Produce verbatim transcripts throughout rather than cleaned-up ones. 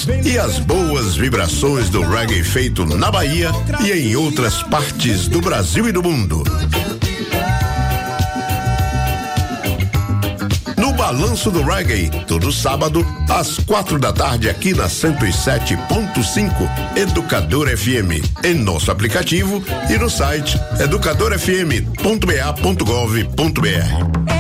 sons e as boas vibrações do reggae feito na Bahia e em outras partes do Brasil e do mundo. No Balanço do Reggae, todo sábado, às quatro da tarde, aqui na cento e sete ponto cinco, Educador F M, em nosso aplicativo e no site educador f m ponto b a ponto gov ponto b r.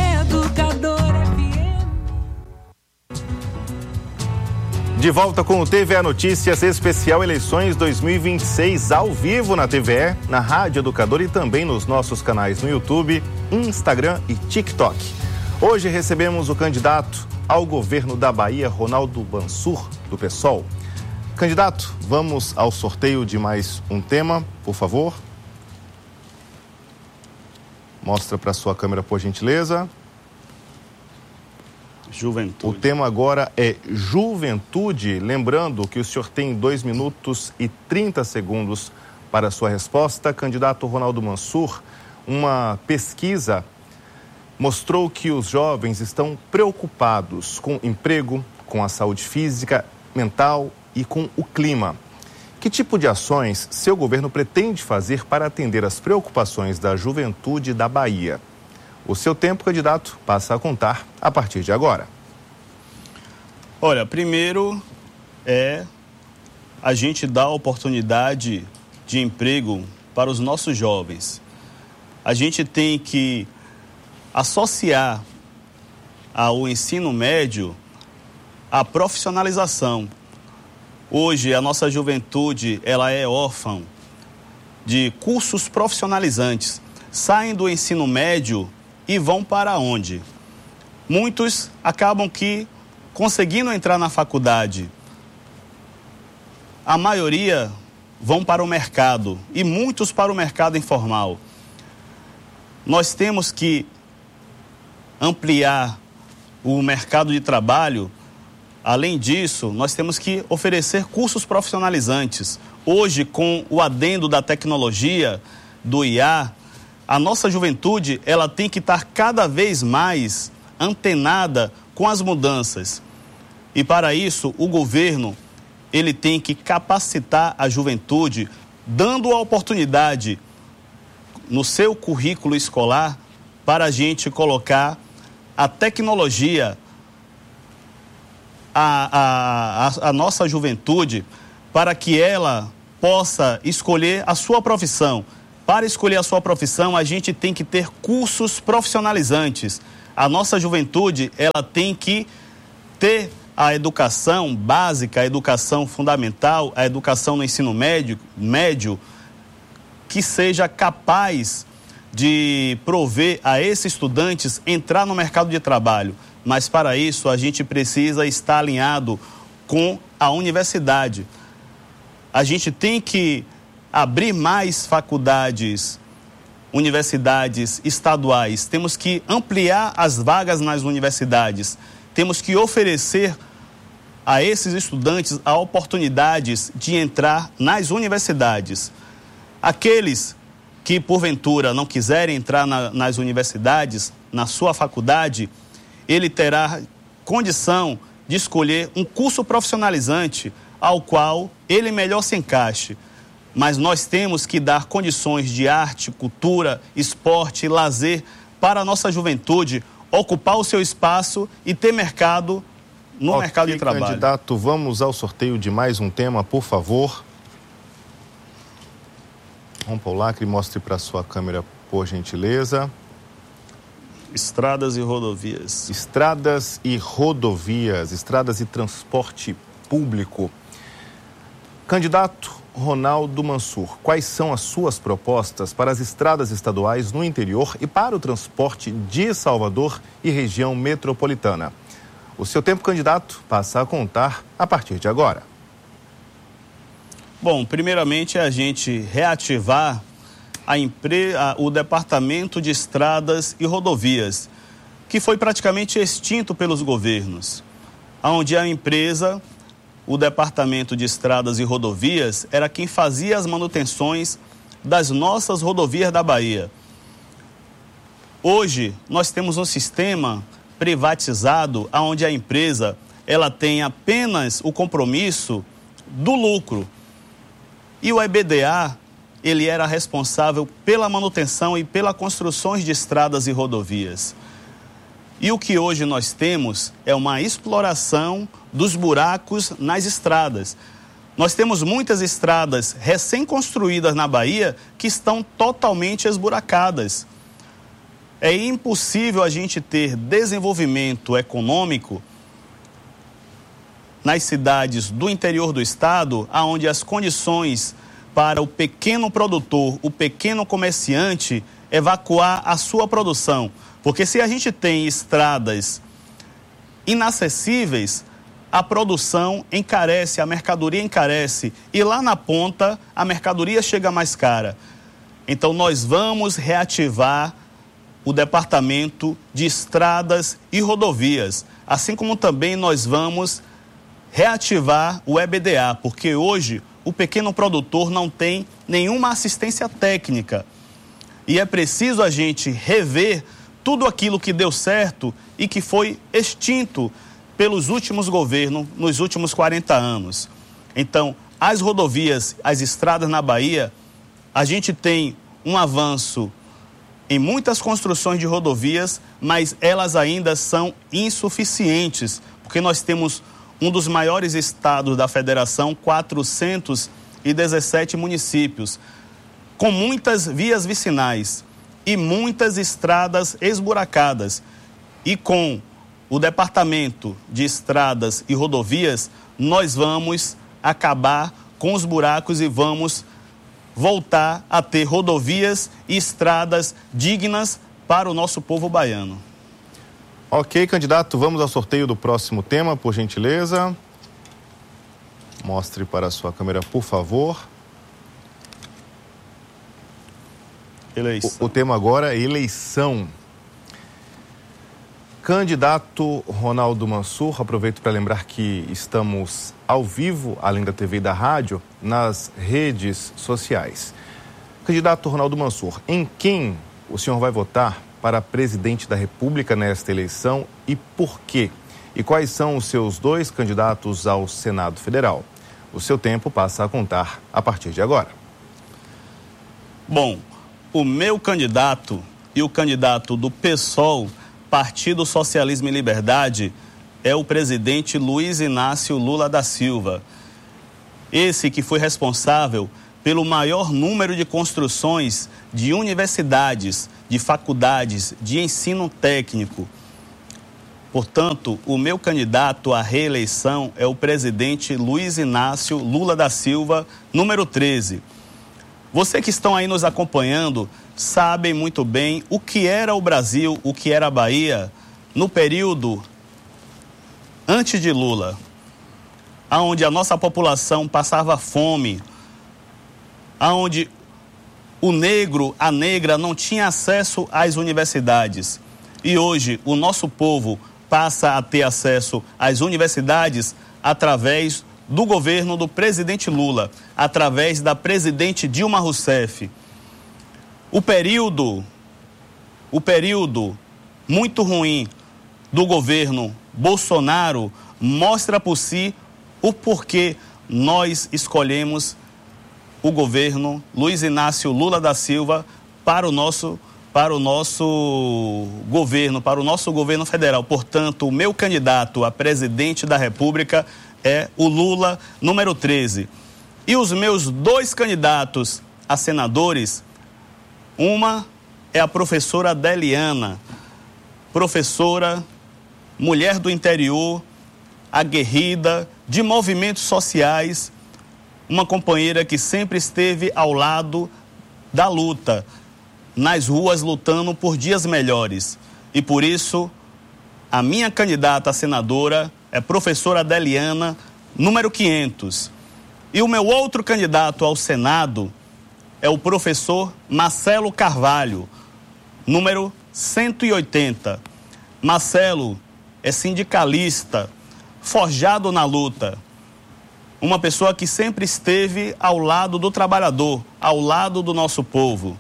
De volta com o T V E Notícias Especial Eleições dois mil e vinte e seis, ao vivo na T V E, na Rádio Educador e também nos nossos canais no YouTube, Instagram e TikTok. Hoje recebemos o candidato ao governo da Bahia, Ronaldo Mansur, do PSOL. Candidato, vamos ao sorteio de mais um tema, por favor. Mostra para sua câmera, por gentileza. Juventude. O tema agora é juventude. Lembrando que o senhor tem dois minutos e trinta segundos para a sua resposta. Candidato Ronaldo Mansur, uma pesquisa mostrou que os jovens estão preocupados com emprego, com a saúde física, mental e com o clima. Que tipo de ações seu governo pretende fazer para atender as preocupações da juventude da Bahia? O seu tempo, candidato, passa a contar a partir de agora. Olha, primeiro é a gente dar oportunidade de emprego para os nossos jovens. A gente tem que associar ao ensino médio a profissionalização. Hoje, a nossa juventude, ela é órfã de cursos profissionalizantes. Saem do ensino médio e vão para onde? Muitos acabam que conseguindo entrar na faculdade. A maioria vão para o mercado e muitos para o mercado informal. Nós temos que ampliar o mercado de trabalho. Além disso, nós temos que oferecer cursos profissionalizantes. Hoje, com o adendo da tecnologia, do I A, a nossa juventude, ela tem que estar cada vez mais antenada com as mudanças. E para isso, o governo, ele tem que capacitar a juventude, dando a oportunidade no seu currículo escolar para a gente colocar a tecnologia, a, a, a, a nossa juventude, para que ela possa escolher a sua profissão. Para escolher a sua profissão, a gente tem que ter cursos profissionalizantes. A nossa juventude, ela tem que ter a educação básica, a educação fundamental, a educação no ensino médio, médio, que seja capaz de prover a esses estudantes entrar no mercado de trabalho. Mas para isso a gente precisa estar alinhado com a universidade. A gente tem que abrir mais faculdades, universidades estaduais. Temos que ampliar as vagas nas universidades. Temos que oferecer a esses estudantes a oportunidades de entrar nas universidades. Aqueles que, porventura, não quiserem entrar na, nas universidades, na sua faculdade, ele terá condição de escolher um curso profissionalizante ao qual ele melhor se encaixe. Mas nós temos que dar condições de arte, cultura, esporte, lazer para a nossa juventude ocupar o seu espaço e ter mercado no okay, mercado de trabalho. Candidato, vamos ao sorteio de mais um tema, por favor. Rompa o lacre e mostre para a sua câmera, por gentileza. Estradas e rodovias. Estradas e rodovias, estradas e transporte público. Candidato Ronaldo Mansur, quais são as suas propostas para as estradas estaduais no interior e para o transporte de Salvador e região metropolitana? O seu tempo, candidato, passa a contar a partir de agora. Bom, primeiramente é a gente reativar a empre... a, o Departamento de Estradas e Rodovias, que foi praticamente extinto pelos governos, onde a empresa, o Departamento de Estradas e Rodovias, era quem fazia as manutenções das nossas rodovias da Bahia. Hoje, nós temos um sistema privatizado, onde a empresa, ela tem apenas o compromisso do lucro. E o E B D A, ele era responsável pela manutenção e pela construção de estradas e rodovias. E o que hoje nós temos é uma exploração dos buracos nas estradas. Nós temos muitas estradas recém-construídas na Bahia que estão totalmente esburacadas. É impossível a gente ter desenvolvimento econômico nas cidades do interior do estado, onde as condições para o pequeno produtor, o pequeno comerciante, evacuar a sua produção. Porque se a gente tem estradas inacessíveis, a produção encarece, a mercadoria encarece, e lá na ponta a mercadoria chega mais cara. Então nós vamos reativar o Departamento de Estradas e Rodovias, assim como também nós vamos reativar o E B D A, porque hoje o pequeno produtor não tem nenhuma assistência técnica e é preciso a gente rever tudo aquilo que deu certo e que foi extinto pelos últimos governos, nos últimos quarenta anos. Então, as rodovias, as estradas na Bahia, a gente tem um avanço em muitas construções de rodovias, mas elas ainda são insuficientes, porque nós temos um dos maiores estados da federação, quatrocentos e dezessete municípios, com muitas vias vicinais e muitas estradas esburacadas. E com o Departamento de Estradas e Rodovias, nós vamos acabar com os buracos e vamos voltar a ter rodovias e estradas dignas para o nosso povo baiano. Ok, candidato, vamos ao sorteio do próximo tema, por gentileza. Mostre para a sua câmera, por favor. Eleição. O, o tema agora é eleição. Candidato Ronaldo Mansur, aproveito para lembrar que estamos ao vivo, além da T V e da rádio, nas redes sociais. Candidato Ronaldo Mansur, em quem o senhor vai votar para presidente da República nesta eleição e por quê? E quais são os seus dois candidatos ao Senado Federal? O seu tempo passa a contar a partir de agora. Bom, o meu candidato e o candidato do PSOL, Partido Socialismo e Liberdade, é o presidente Luiz Inácio Lula da Silva. Esse que foi responsável pelo maior número de construções de universidades, de faculdades, de ensino técnico. Portanto, o meu candidato à reeleição é o presidente Luiz Inácio Lula da Silva, número treze. Você que estão aí nos acompanhando sabem muito bem o que era o Brasil, o que era a Bahia no período antes de Lula, onde a nossa população passava fome, onde o negro, a negra não tinha acesso às universidades. E hoje o nosso povo passa a ter acesso às universidades através do governo do presidente Lula, através da presidente Dilma Rousseff. O período, o período muito ruim do governo Bolsonaro mostra por si o porquê nós escolhemos o governo Luiz Inácio Lula da Silva para o nosso, para o nosso governo, para o nosso governo federal. Portanto, o meu candidato a presidente da República é o Lula, número treze. E os meus dois candidatos a senadores, uma é a professora Adeliana, professora, mulher do interior, aguerrida, de movimentos sociais, uma companheira que sempre esteve ao lado da luta, nas ruas lutando por dias melhores. E por isso, a minha candidata a senadora é professora Adeliana, número quinhentos. E o meu outro candidato ao Senado é o professor Marcelo Carvalho, número cento e oitenta. Marcelo é sindicalista, forjado na luta. Uma pessoa que sempre esteve ao lado do trabalhador, ao lado do nosso povo.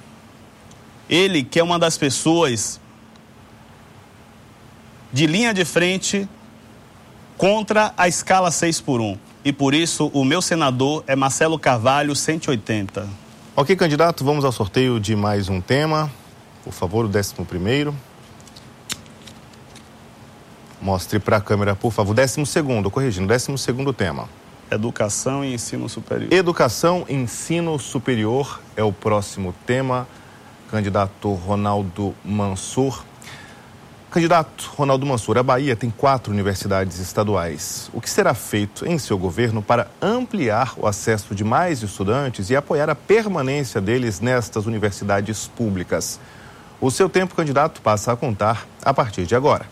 Ele que é uma das pessoas de linha de frente contra a escala seis por um. E por isso o meu senador é Marcelo Carvalho, cento e oitenta. Ok, candidato, vamos ao sorteio de mais um tema. Por favor, o décimo primeiro. Mostre para a câmera, por favor. Décimo segundo, corrigindo, décimo segundo tema. Educação e ensino superior. Educação e ensino superior é o próximo tema. Candidato Ronaldo Mansur. Candidato Ronaldo Mansur, a Bahia tem quatro universidades estaduais. O que será feito em seu governo para ampliar o acesso de mais estudantes e apoiar a permanência deles nestas universidades públicas? O seu tempo, candidato, passa a contar a partir de agora.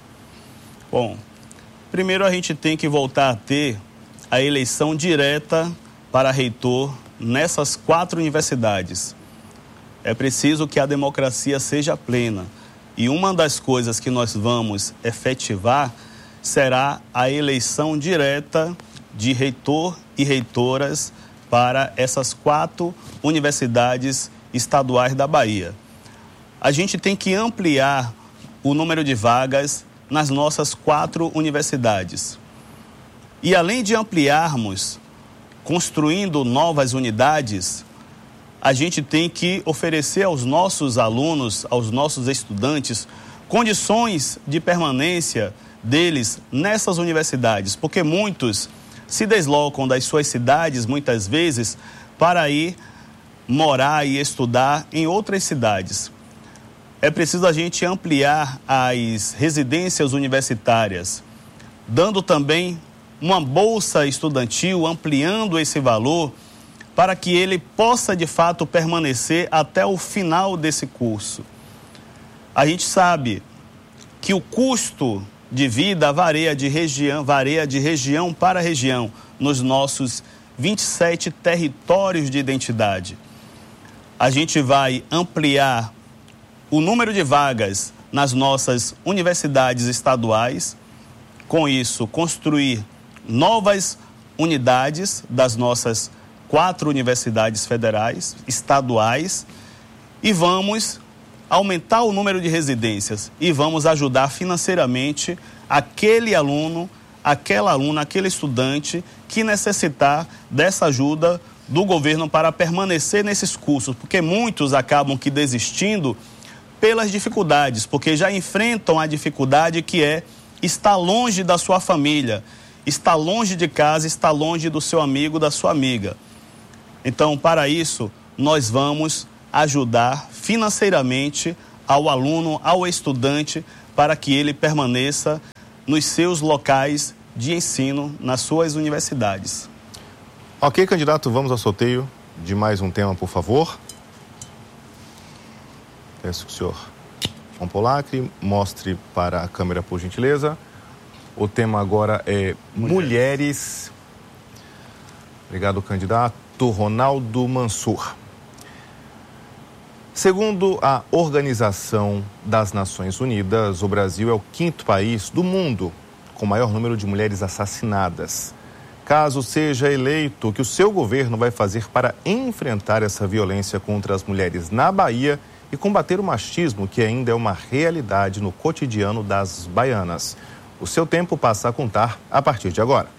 Bom, primeiro a gente tem que voltar a ter a eleição direta para reitor nessas quatro universidades. É preciso que a democracia seja plena. E uma das coisas que nós vamos efetivar será a eleição direta de reitor e reitoras para essas quatro universidades estaduais da Bahia. A gente tem que ampliar o número de vagas nas nossas quatro universidades. E além de ampliarmos, construindo novas unidades, a gente tem que oferecer aos nossos alunos, aos nossos estudantes, condições de permanência deles nessas universidades, porque muitos se deslocam das suas cidades, muitas vezes, para ir morar e estudar em outras cidades. É preciso a gente ampliar as residências universitárias, dando também uma bolsa estudantil, ampliando esse valor, para que ele possa, de fato, permanecer até o final desse curso. A gente sabe que o custo de vida varia de região, varia de região para região nos nossos vinte e sete territórios de identidade. A gente vai ampliar o número de vagas nas nossas universidades estaduais, com isso construir novas unidades das nossas quatro universidades federais, estaduais, e vamos aumentar o número de residências e vamos ajudar financeiramente aquele aluno, aquela aluna, aquele estudante que necessitar dessa ajuda do governo para permanecer nesses cursos, porque muitos acabam que desistindo pelas dificuldades, porque já enfrentam a dificuldade que é estar longe da sua família, estar longe de casa, estar longe do seu amigo, da sua amiga. Então, para isso, nós vamos ajudar financeiramente ao aluno, ao estudante, para que ele permaneça nos seus locais de ensino, nas suas universidades. Ok, candidato, vamos ao sorteio de mais um tema, por favor. Peço que o senhor João Polacri mostre para a câmera, por gentileza. O tema agora é mulheres. mulheres. Obrigado, candidato Ronaldo Mansur. Segundo a Organização das Nações Unidas, o Brasil é o quinto país do mundo com maior número de mulheres assassinadas. Caso seja eleito, o que o seu governo vai fazer para enfrentar essa violência contra as mulheres na Bahia e combater o machismo, que ainda é uma realidade no cotidiano das baianas? O seu tempo passa a contar a partir de agora.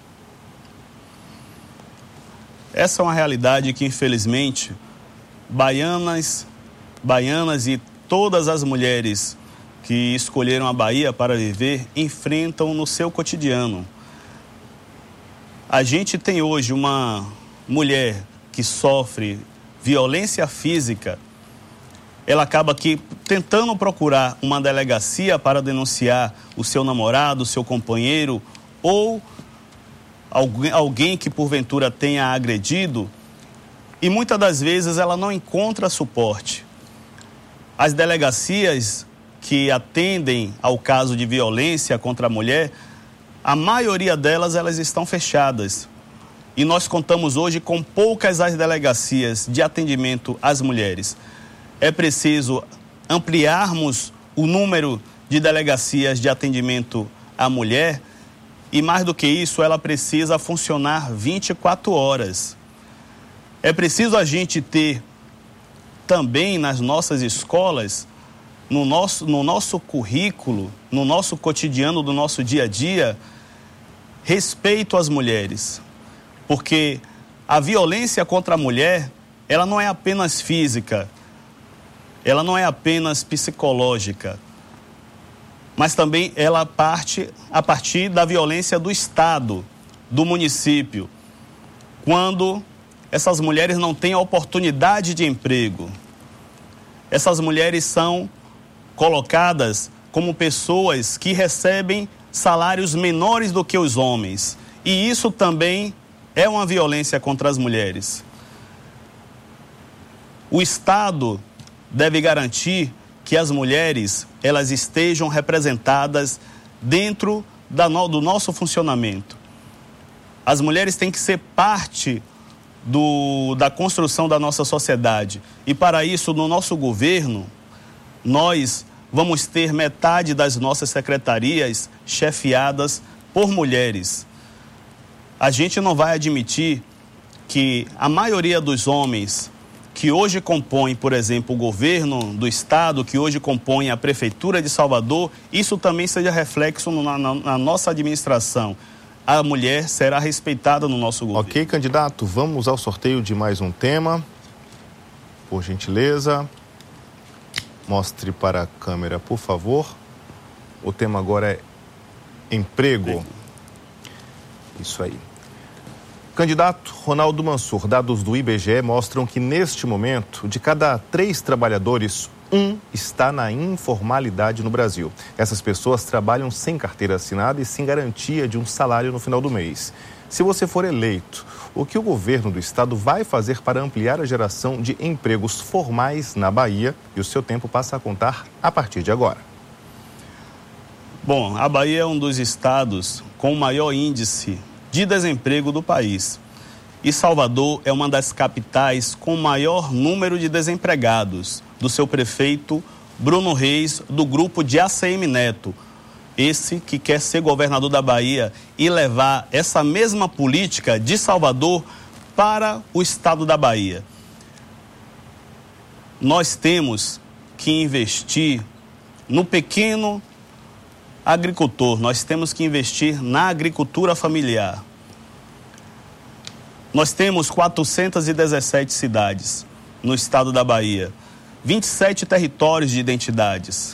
Essa é uma realidade que, infelizmente, baianas, baianas e todas as mulheres que escolheram a Bahia para viver enfrentam no seu cotidiano. A gente tem hoje uma mulher que sofre violência física, ela acaba aqui tentando procurar uma delegacia para denunciar o seu namorado, o seu companheiro ou alguém, alguém que porventura tenha agredido, e muitas das vezes ela não encontra suporte. As delegacias que atendem ao caso de violência contra a mulher, a maioria delas elas estão fechadas. E nós contamos hoje com poucas as delegacias de atendimento às mulheres. É preciso ampliarmos o número de delegacias de atendimento à mulher e, mais do que isso, ela precisa funcionar vinte e quatro horas. É preciso a gente ter também nas nossas escolas, no nosso, no nosso currículo, no nosso cotidiano do nosso dia a dia, respeito às mulheres, porque a violência contra a mulher, ela não é apenas física, ela não é apenas psicológica, mas também ela parte a partir da violência do Estado, do município, quando essas mulheres não têm a oportunidade de emprego. Essas mulheres são colocadas como pessoas que recebem salários menores do que os homens. E isso também é uma violência contra as mulheres. O Estado deve garantir que as mulheres elas estejam representadas dentro da no, do nosso funcionamento. As mulheres têm que ser parte do, da construção da nossa sociedade. E para isso, no nosso governo, nós vamos ter metade das nossas secretarias chefiadas por mulheres. A gente não vai admitir que a maioria dos homens que hoje compõem, por exemplo, o governo do estado, que hoje compõem a prefeitura de Salvador, isso também seja reflexo na, na, na nossa administração. A mulher será respeitada no nosso governo. Ok, candidato, vamos ao sorteio de mais um tema. Por gentileza, mostre para a câmera, por favor. O tema agora é emprego. Isso aí. Candidato Ronaldo Mansur, dados do I B G E mostram que neste momento, de cada três trabalhadores, um está na informalidade no Brasil. Essas pessoas trabalham sem carteira assinada e sem garantia de um salário no final do mês. Se você for eleito, o que o governo do estado vai fazer para ampliar a geração de empregos formais na Bahia? E o seu tempo passa a contar a partir de agora. Bom, a Bahia é um dos estados com o maior índice de desemprego do país. E Salvador é uma das capitais com o maior número de desempregados, do seu prefeito Bruno Reis, do grupo de A C M Neto. Esse que quer ser governador da Bahia e levar essa mesma política de Salvador para o estado da Bahia. Nós temos que investir no pequeno agricultor, nós temos que investir na agricultura familiar. Nós temos quatrocentas e dezessete cidades no estado da Bahia, vinte e sete territórios de identidades.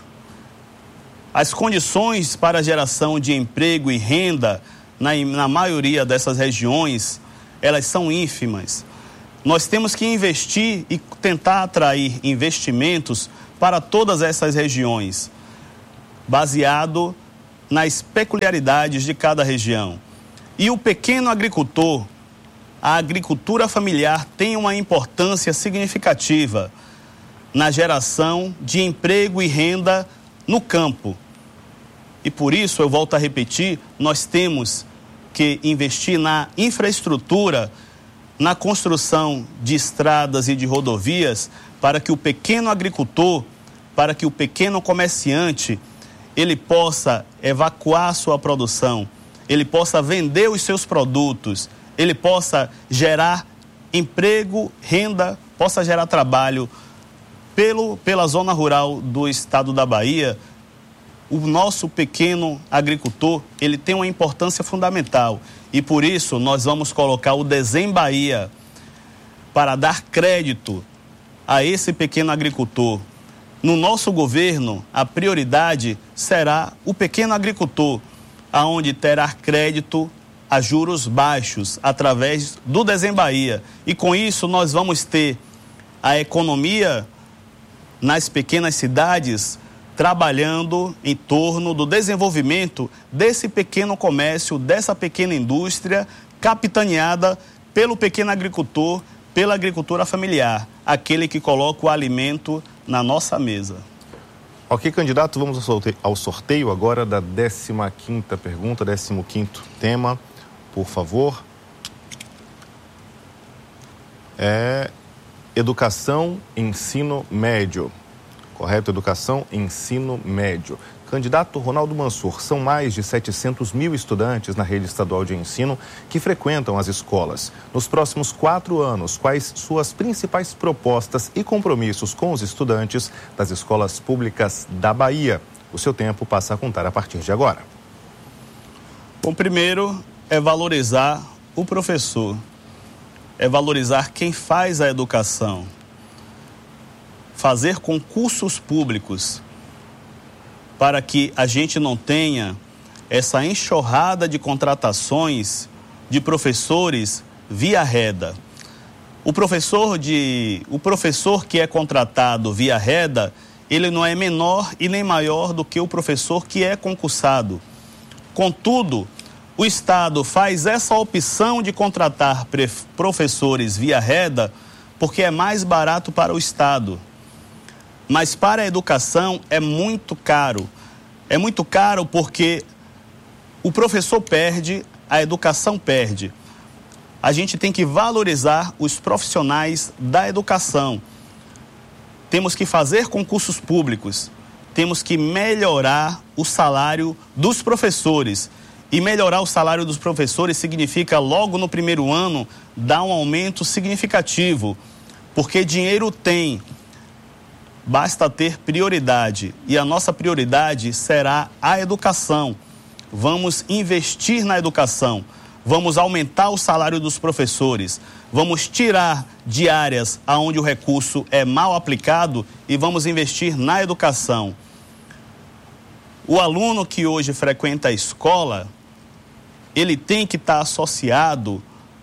As condições para a geração de emprego e renda na, na maioria dessas regiões, elas são ínfimas. Nós temos que investir e tentar atrair investimentos para todas essas regiões, baseado nas peculiaridades de cada região. E o pequeno agricultor, a agricultura familiar tem uma importância significativa na geração de emprego e renda no campo. E por isso, eu volto a repetir, nós temos que investir na infraestrutura, na construção de estradas e de rodovias, para que o pequeno agricultor, para que o pequeno comerciante, ele possa evacuar sua produção, ele possa vender os seus produtos, ele possa gerar emprego, renda, possa gerar trabalho pelo, pela zona rural do estado da Bahia. O nosso pequeno agricultor, ele tem uma importância fundamental e por isso nós vamos colocar o Dezem Bahia para dar crédito a esse pequeno agricultor. No nosso governo, a prioridade será o pequeno agricultor, aonde terá crédito a juros baixos através do Dezem Bahia. E com isso nós vamos ter a economia nas pequenas cidades trabalhando em torno do desenvolvimento desse pequeno comércio, dessa pequena indústria capitaneada pelo pequeno agricultor, pela agricultura familiar, aquele que coloca o alimento na nossa mesa. Ok, candidato, vamos ao sorteio, ao sorteio agora da décima quinta pergunta, décimo quinto tema, por favor. É educação, ensino médio. Correto? Educação, ensino médio. Candidato Ronaldo Mansur, são mais de setecentos mil estudantes na rede estadual de ensino que frequentam as escolas. Nos próximos quatro anos, quais suas principais propostas e compromissos com os estudantes das escolas públicas da Bahia? O seu tempo passa a contar a partir de agora. Bom, primeiro, é valorizar o professor, é valorizar quem faz a educação, fazer concursos públicos para que a gente não tenha essa enxurrada de contratações de professores via reda. O professor, de, o professor que é contratado via reda, ele não é menor e nem maior do que o professor que é concursado. Contudo, o Estado faz essa opção de contratar professores via reda porque é mais barato para o Estado. Mas para a educação é muito caro. É muito caro porque o professor perde, a educação perde. A gente tem que valorizar os profissionais da educação. Temos que fazer concursos públicos. Temos que melhorar o salário dos professores. E melhorar o salário dos professores significa, logo no primeiro ano, dar um aumento significativo. Porque dinheiro tem. Basta ter prioridade. E a nossa prioridade será a educação. Vamos investir na educação. Vamos aumentar o salário dos professores. Vamos tirar de áreas onde o recurso é mal aplicado e vamos investir na educação. O aluno que hoje frequenta a escola, ele tem que estar associado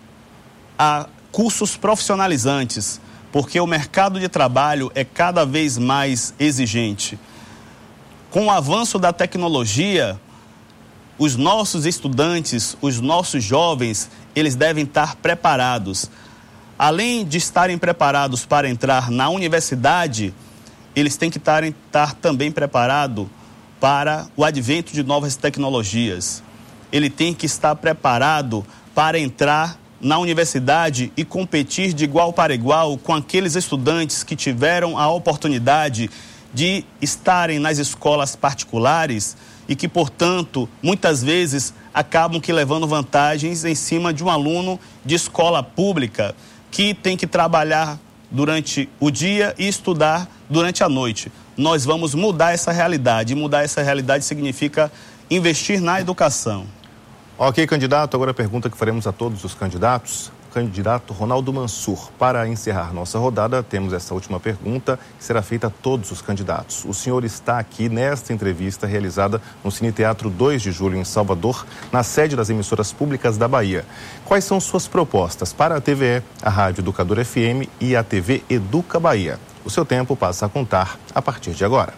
a cursos profissionalizantes, porque o mercado de trabalho é cada vez mais exigente. Com o avanço da tecnologia, os nossos estudantes, os nossos jovens, eles devem estar preparados. Além de estarem preparados para entrar na universidade, eles têm que estar, estar também preparados para o advento de novas tecnologias. Ele tem que estar preparado para entrar na universidade e competir de igual para igual com aqueles estudantes que tiveram a oportunidade de estarem nas escolas particulares e que, portanto, muitas vezes acabam que levando vantagens em cima de um aluno de escola pública que tem que trabalhar durante o dia e estudar durante a noite. Nós vamos mudar essa realidade. E mudar essa realidade significa investir na educação. Ok, candidato, agora a pergunta que faremos a todos os candidatos. Candidato Ronaldo Mansur, para encerrar nossa rodada, temos essa última pergunta que será feita a todos os candidatos. O senhor está aqui nesta entrevista realizada no Cine Teatro dois de julho, em Salvador, na sede das emissoras públicas da Bahia. Quais são suas propostas para a T V E, a Rádio Educador F M e a T V Educa Bahia? O seu tempo passa a contar a partir de agora.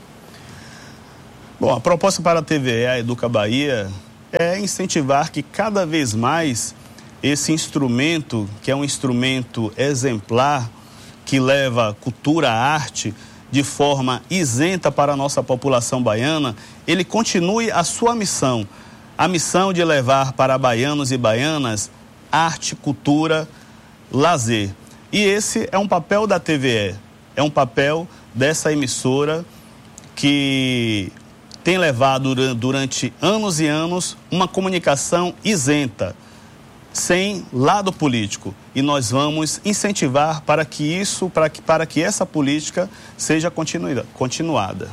Bom, a proposta para a T V E, a Educa Bahia, é incentivar que cada vez mais esse instrumento, que é um instrumento exemplar, que leva cultura, arte, de forma isenta para a nossa população baiana, ele continue a sua missão, a missão de levar para baianos e baianas arte, cultura, lazer. E esse é um papel da T V E, é um papel dessa emissora que tem levado durante anos e anos uma comunicação isenta, sem lado político, e nós vamos incentivar para que isso, para que, para que essa política seja continuida, continuada.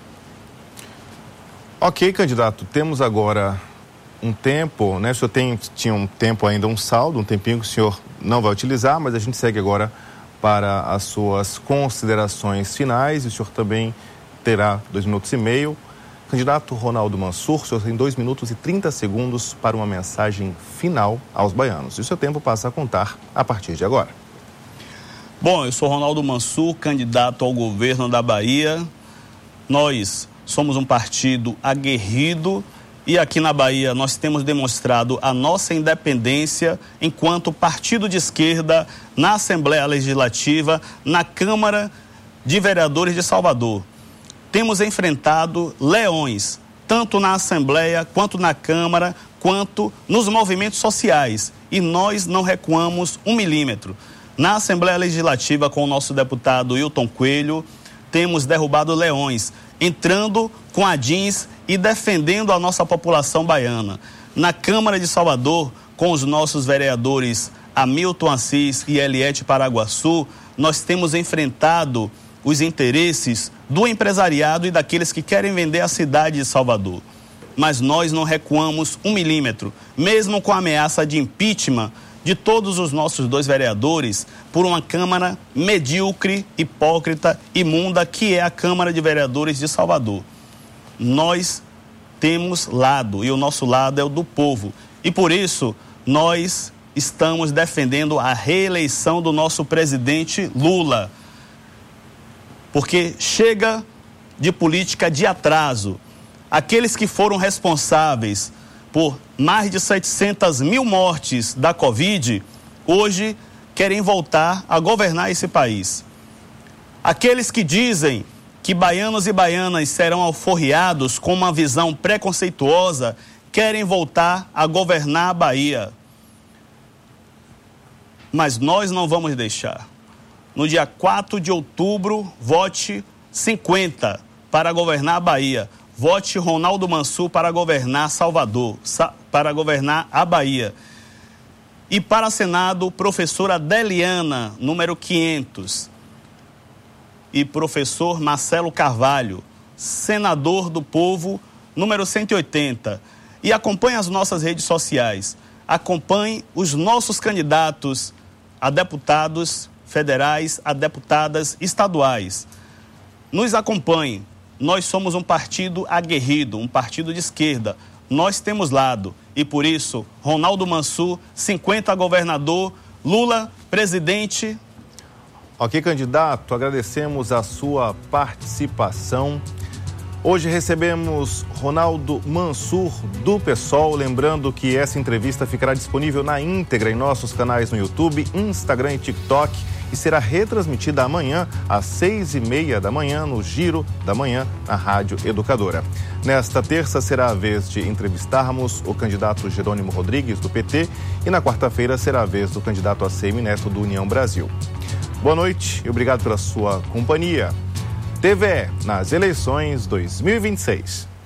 Ok, candidato, temos agora um tempo, né? O senhor tem, tinha um tempo ainda, um saldo, um tempinho que o senhor não vai utilizar, mas a gente segue agora para as suas considerações finais, e o senhor também terá dois minutos e meio. Candidato Ronaldo Mansur, o senhor tem dois minutos e trinta segundos para uma mensagem final aos baianos. E o seu tempo passa a contar a partir de agora. Bom, eu sou Ronaldo Mansur, candidato ao governo da Bahia. Nós somos um partido aguerrido e aqui na Bahia nós temos demonstrado a nossa independência enquanto partido de esquerda na Assembleia Legislativa, na Câmara de Vereadores de Salvador. Temos enfrentado leões, tanto na Assembleia, quanto na Câmara, quanto nos movimentos sociais. E nós não recuamos um milímetro. Na Assembleia Legislativa, com o nosso deputado Hilton Coelho, temos derrubado leões, entrando com a jeans e defendendo a nossa população baiana. Na Câmara de Salvador, com os nossos vereadores Hamilton Assis e Eliete Paraguaçu, nós temos enfrentado os interesses do empresariado e daqueles que querem vender a cidade de Salvador. mas nós não recuamos um milímetro, mesmo com a ameaça de impeachment de todos os nossos dois vereadores por uma Câmara medíocre, hipócrita, imunda, que é a Câmara de Vereadores de Salvador. Nós temos lado, e o nosso lado é o do povo. E por isso, nós estamos defendendo a reeleição do nosso presidente Lula. Porque chega de política de atraso. Aqueles que foram responsáveis por mais de setecentas mil mortes da Covid, hoje querem voltar a governar esse país. Aqueles que dizem que baianos e baianas serão alforriados com uma visão preconceituosa, querem voltar a governar a Bahia. Mas nós não vamos deixar. No dia quatro de outubro, vote cinquenta para governar a Bahia. Vote Ronaldo Mansur para governar Salvador, para governar a Bahia. E para Senado, professora Deliana, número quinhentos. E professor Marcelo Carvalho, senador do povo, número cento e oitenta. E acompanhe as nossas redes sociais. Acompanhe os nossos candidatos a deputados federais, a deputadas estaduais. Nos acompanhe. Nós somos um partido aguerrido, um partido de esquerda. Nós temos lado. E por isso, Ronaldo Mansur, cinquenta governador, Lula, presidente. Ok, candidato, agradecemos a sua participação. Hoje recebemos Ronaldo Mansur, do PSOL. Lembrando que essa entrevista ficará disponível na íntegra em nossos canais no YouTube, Instagram e TikTok. E será retransmitida amanhã, às seis e meia da manhã, no Giro da Manhã, na Rádio Educadora. Nesta terça será a vez de entrevistarmos o candidato Jerônimo Rodrigues, do P T, e na quarta-feira será a vez do candidato A C M Neto, do União Brasil. Boa noite e obrigado pela sua companhia. T V E nas eleições dois mil e vinte e seis.